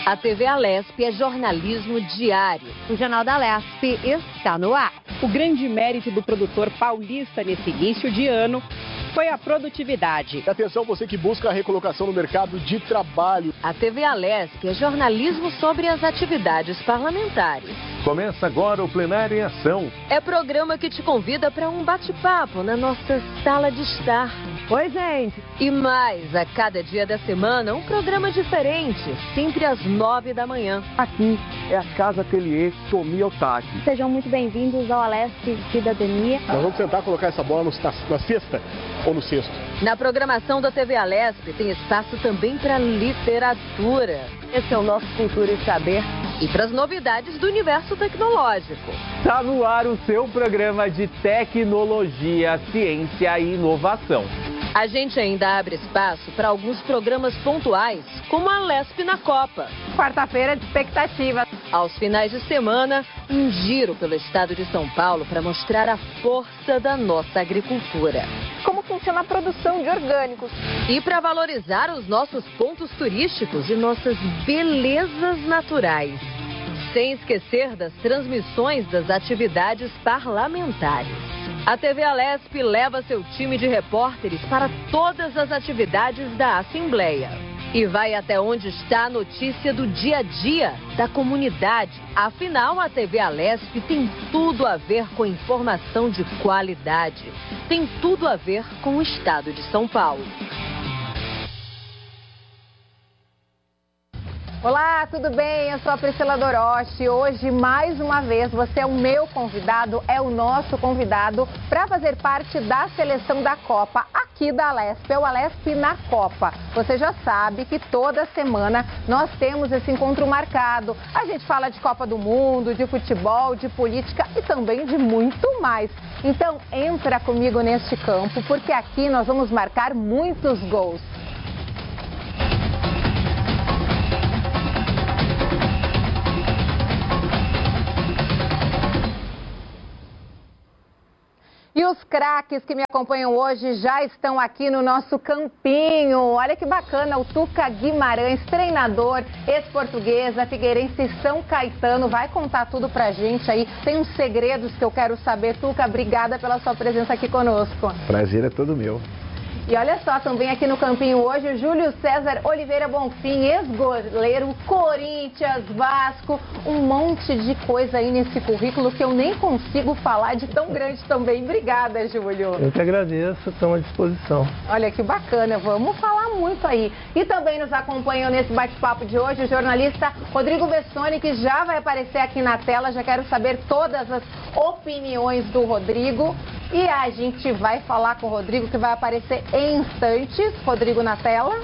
A TV Alesp é jornalismo diário. O Jornal da Alesp está no ar. O grande mérito do produtor paulista nesse início de ano foi a produtividade. Atenção, você que busca a recolocação no mercado de trabalho. A TV Alesp é jornalismo sobre as atividades parlamentares. Começa agora o Plenário em Ação. É programa que te convida para um bate-papo na nossa sala de estar. Oi, gente. E mais, a cada dia da semana, um programa diferente, sempre às 9 da manhã. Aqui é a Casa Ateliê Tomi Otaki. Sejam muito bem-vindos ao Alesp Cidadania. Nós vamos tentar colocar essa bola na cesta ou no cesto. Na programação da TV Alesp tem espaço também para literatura. Esse é o nosso Cultura e Saber. E para as novidades do universo tecnológico. Está no ar o seu programa de tecnologia, ciência e inovação. A gente ainda abre espaço para alguns programas pontuais, como a Alesp na Copa. Quarta-feira de expectativa. Aos finais de semana, um giro pelo estado de São Paulo para mostrar a força da nossa agricultura. Como funciona a produção de orgânicos. E para valorizar os nossos pontos turísticos e nossas belezas naturais. Sem esquecer das transmissões das atividades parlamentares. A TV Alesp leva seu time de repórteres para todas as atividades da Assembleia. E vai até onde está a notícia do dia a dia da comunidade. Afinal, a TV Alesp tem tudo a ver com informação de qualidade. Tem tudo a ver com o estado de São Paulo. Olá, tudo bem? Eu sou a Priscila Doroche. Hoje, mais uma vez, você é o meu convidado, é o nosso convidado para fazer parte da seleção da Copa aqui da Alesp. É o Alesp na Copa. Você já sabe que toda semana nós temos esse encontro marcado. A gente fala de Copa do Mundo, de futebol, de política e também de muito mais. Então, entra comigo neste campo, porque aqui nós vamos marcar muitos gols. E os craques que me acompanham hoje já estão aqui no nosso campinho. Olha que bacana, o Tuca Guimarães, treinador, ex-portuguesa, figueirense São Caetano, vai contar tudo pra gente aí. Tem uns segredos que eu quero saber. Tuca, obrigada pela sua presença aqui conosco. Prazer é todo meu. E olha só, também aqui no campinho hoje, o Júlio César Oliveira Bonfim, ex-goleiro, Corinthians, Vasco, um monte de coisa aí nesse currículo que eu nem consigo falar de tão grande também. Obrigada, Júlio. Eu que agradeço, estou à disposição. Olha que bacana, vamos falar muito aí. E também nos acompanham nesse bate-papo de hoje o jornalista Rodrigo Bessoni, que já vai aparecer aqui na tela. Já quero saber todas as opiniões do Rodrigo. E a gente vai falar com o Rodrigo, que vai aparecer em instantes. Rodrigo na tela.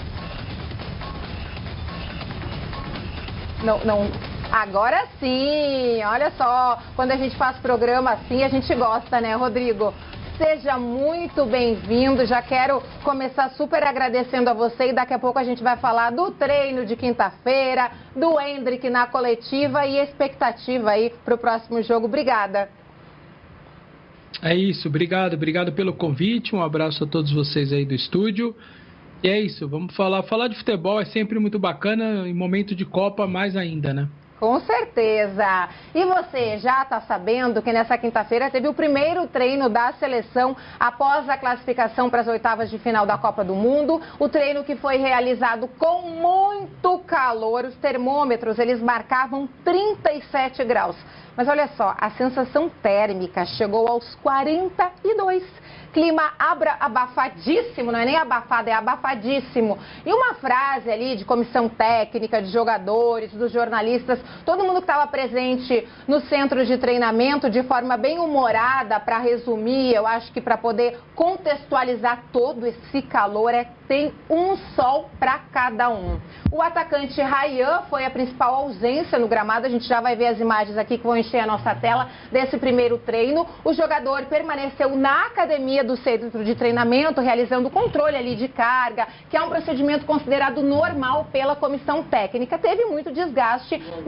Não. Agora sim, olha só, quando a gente faz programa assim, a gente gosta, né, Rodrigo? Seja muito bem-vindo, já quero começar super agradecendo a você e daqui a pouco a gente vai falar do treino de quinta-feira, do Hendrick na coletiva e expectativa aí para o próximo jogo. Obrigada. É isso, obrigado pelo convite, um abraço a todos vocês aí do estúdio. E é isso, vamos falar de futebol é sempre muito bacana, em momento de Copa mais ainda, né? Com certeza. E você já está sabendo que nessa quinta-feira teve o primeiro treino da seleção após a classificação para as oitavas de final da Copa do Mundo. O treino que foi realizado com muito calor, os termômetros eles marcavam 37 graus. Mas olha só, a sensação térmica chegou aos 42. Clima abafadíssimo, não é nem abafado, é abafadíssimo. E uma frase ali de comissão técnica, de jogadores, dos jornalistas, todo mundo que estava presente no centro de treinamento de forma bem humorada, para resumir, eu acho que para poder contextualizar todo esse calor, tem um sol para cada um. O atacante Ryan foi a principal ausência no gramado, a gente já vai ver as imagens aqui que vão encher a nossa tela desse primeiro treino. O jogador permaneceu na academia do centro de treinamento, realizando o controle ali de carga, que é um procedimento considerado normal pela comissão técnica. Teve muito desgaste na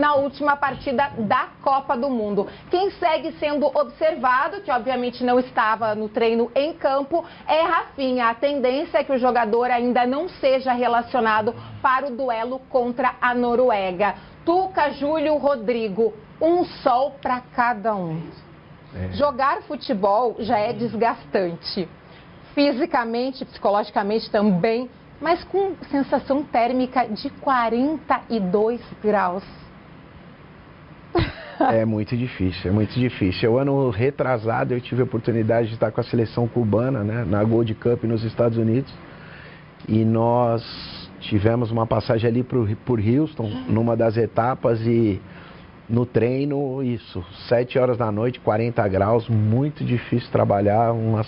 na última partida da Copa do Mundo. Quem segue sendo observado, que obviamente não estava no treino em campo, é Rafinha. A tendência é que o jogador ainda não seja relacionado para o duelo contra a Noruega. Tuca, Júlio, Rodrigo, um sol para cada um. Jogar futebol já é desgastante. Fisicamente, psicologicamente também, mas com sensação térmica de 42 graus. É muito difícil, é muito difícil. O ano retrasado eu tive a oportunidade de estar com a seleção cubana, né, na Gold Cup nos Estados Unidos. E nós tivemos uma passagem ali por Houston, numa das etapas, e no treino, 7 horas da noite, 40 graus, muito difícil trabalhar, uma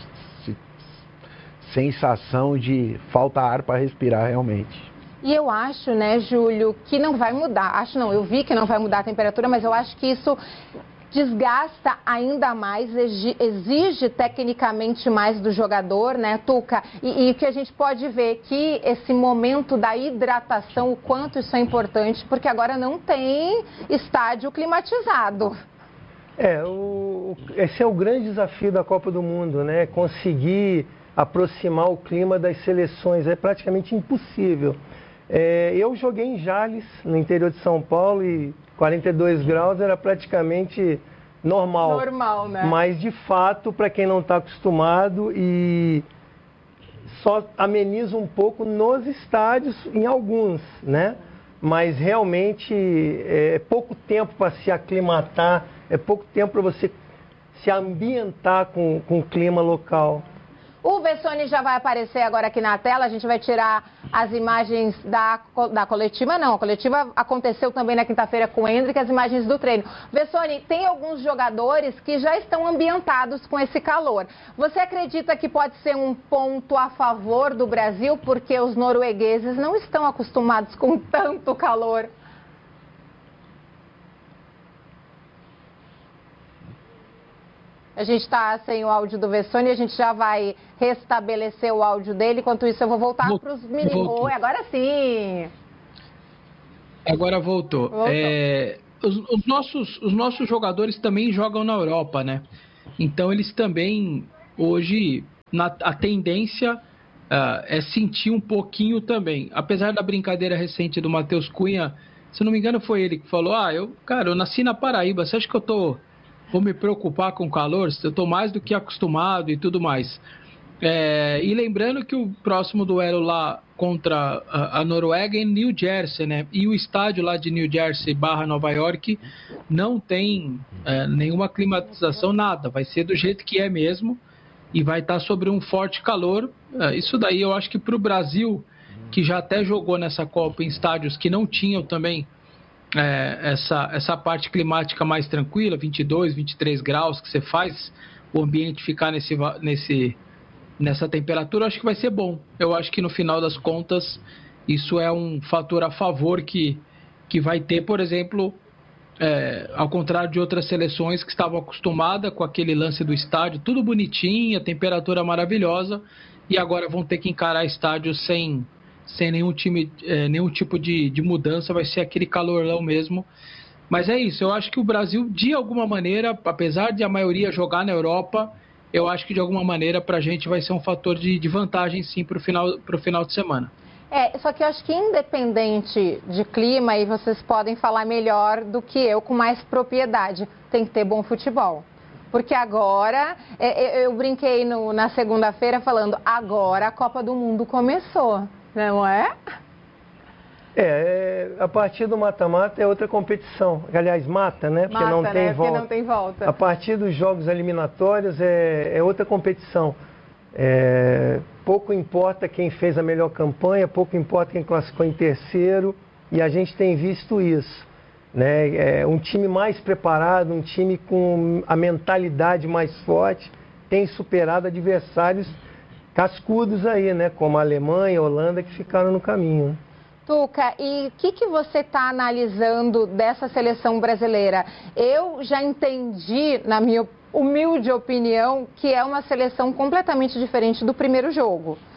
sensação de falta ar para respirar realmente. E eu acho, né, Júlio, que não vai mudar. Eu vi que não vai mudar a temperatura, mas eu acho que isso desgasta ainda mais, exige tecnicamente mais do jogador, né, Tuca? E o que a gente pode ver que esse momento da hidratação, o quanto isso é importante, porque agora não tem estádio climatizado. Esse é o grande desafio da Copa do Mundo, né? Conseguir aproximar o clima das seleções, é praticamente impossível. Eu joguei em Jales, no interior de São Paulo, e 42 graus era praticamente normal. Normal, né? Mas, de fato, para quem não está acostumado, e só ameniza um pouco nos estádios, em alguns, né? Mas, realmente, é pouco tempo para se aclimatar, é pouco tempo para você se ambientar com o clima local. O Vessone já vai aparecer agora aqui na tela, a gente vai tirar as imagens da coletiva. Não, a coletiva aconteceu também na quinta-feira com o Hendrick, as imagens do treino. Vessone, tem alguns jogadores que já estão ambientados com esse calor. Você acredita que pode ser um ponto a favor do Brasil, porque os noruegueses não estão acostumados com tanto calor? A gente está sem o áudio do Vessone, a gente já vai restabelecer o áudio dele. Enquanto isso, eu vou voltar para os meninos. Agora sim! Agora voltou. Os nossos jogadores também jogam na Europa, né? Então, eles também, hoje, a tendência é sentir um pouquinho também. Apesar da brincadeira recente do Matheus Cunha, se não me engano, foi ele que falou: eu nasci na Paraíba, você acha que vou me preocupar com o calor? Eu estou mais do que acostumado e tudo mais. E lembrando que o próximo duelo lá contra a Noruega é em New Jersey, né? E o estádio lá de New Jersey / Nova York não tem nenhuma climatização, nada. Vai ser do jeito que é mesmo e vai estar sobre um forte calor. Isso daí eu acho que para o Brasil, que já até jogou nessa Copa em estádios que não tinham também essa parte climática mais tranquila, 22, 23 graus, que você faz o ambiente ficar nessa temperatura, acho que vai ser bom. Eu acho que no final das contas isso é um fator a favor que vai ter, por exemplo, ao contrário de outras seleções que estavam acostumadas com aquele lance do estádio, tudo bonitinho, a temperatura maravilhosa, e agora vão ter que encarar estádios sem nenhum tipo de mudança, vai ser aquele calorão mesmo. Mas é isso, eu acho que o Brasil, de alguma maneira, apesar de a maioria jogar na Europa, eu acho que de alguma maneira para a gente vai ser um fator de vantagem sim para o final de semana. Só que eu acho que independente de clima, e vocês podem falar melhor do que eu com mais propriedade, tem que ter bom futebol. Porque agora, eu brinquei na segunda-feira falando, agora a Copa do Mundo começou. Não é? A partir do mata-mata é outra competição. Aliás, mata, né? Porque não tem volta. Porque não tem volta. A partir dos jogos eliminatórios é outra competição. Pouco importa quem fez a melhor campanha, pouco importa quem classificou em terceiro, e a gente tem visto isso, né? Um time mais preparado, um time com a mentalidade mais forte, tem superado adversários cascudos aí, né? Como a Alemanha, a Holanda, que ficaram no caminho. Tuca, e o que você está analisando dessa seleção brasileira? Eu já entendi, na minha humilde opinião, que é uma seleção completamente diferente do primeiro jogo.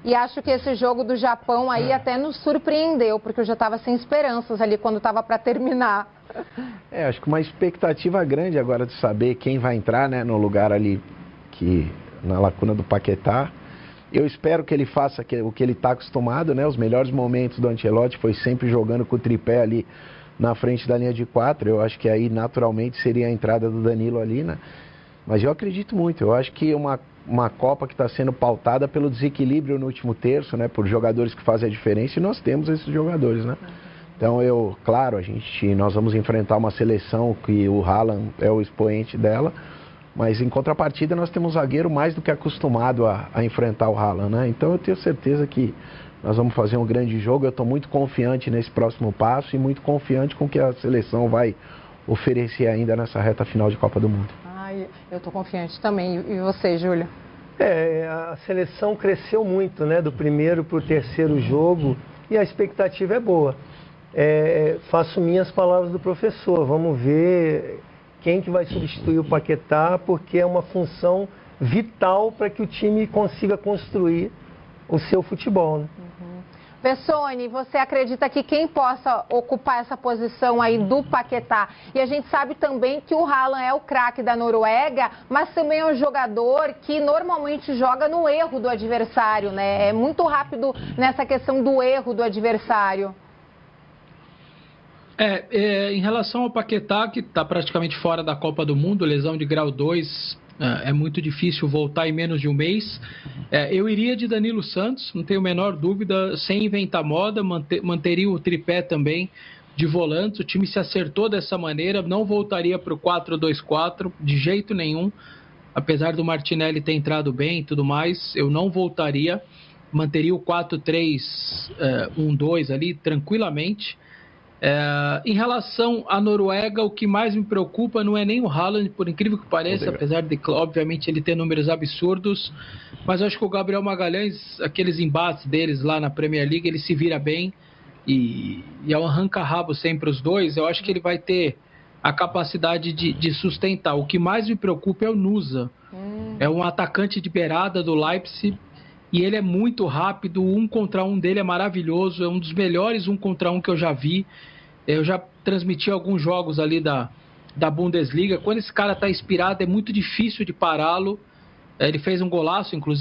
E acho que esse jogo do Japão aí até nos surpreendeu, porque eu já estava sem esperanças ali quando estava para terminar. Acho que uma expectativa grande agora de saber quem vai entrar, né, no lugar ali na lacuna do Paquetá. Eu espero que ele faça o que ele está acostumado, né? Os melhores momentos do Ancelotti foi sempre jogando com o tripé ali na frente da linha de 4. Eu acho que aí naturalmente seria a entrada do Danilo ali, né? Mas eu acredito muito. Eu acho que uma Copa que está sendo pautada pelo desequilíbrio no último terço, né? Por jogadores que fazem a diferença, e nós temos esses jogadores, né? Então claro, nós vamos enfrentar uma seleção que o Haaland é o expoente dela. Mas em contrapartida nós temos um zagueiro mais do que acostumado a enfrentar o Haaland, né? Então eu tenho certeza que nós vamos fazer um grande jogo. Eu estou muito confiante nesse próximo passo e muito confiante com o que a seleção vai oferecer ainda nessa reta final de Copa do Mundo. Eu estou confiante também. E você, Júlio? A seleção cresceu muito, né? Do primeiro para o terceiro jogo e a expectativa é boa. Faço minhas palavras do professor. Vamos ver quem que vai substituir o Paquetá, porque é uma função vital para que o time consiga construir o seu futebol, né? Bessone, você acredita que quem possa ocupar essa posição aí do Paquetá? E a gente sabe também que o Haaland é o craque da Noruega, mas também é um jogador que normalmente joga no erro do adversário, né? É muito rápido nessa questão do erro do adversário. Em relação ao Paquetá, que está praticamente fora da Copa do Mundo, lesão de grau 2, é muito difícil voltar em menos de um mês. Eu iria de Danilo Santos, não tenho a menor dúvida, sem inventar moda, manteria o tripé também de volantes. O time se acertou dessa maneira, não voltaria para o 4-2-4 de jeito nenhum, apesar do Martinelli ter entrado bem e tudo mais, eu não voltaria, manteria o 4-3-1-2 ali tranquilamente. Em relação à Noruega, o que mais me preocupa não é nem o Haaland, por incrível que pareça, apesar de, obviamente, ele ter números absurdos, mas eu acho que o Gabriel Magalhães, aqueles embates deles lá na Premier League, ele se vira bem e é um arranca-rabo sempre os dois. Eu acho que ele vai ter a capacidade de sustentar. O que mais me preocupa é o Nusa. É um atacante de beirada do Leipzig e ele é muito rápido, o 1 contra 1 dele é maravilhoso, é um dos melhores 1 contra 1 que eu já vi. Eu já transmiti alguns jogos ali da Bundesliga. Quando esse cara está inspirado, é muito difícil de pará-lo. Ele fez um golaço, inclusive.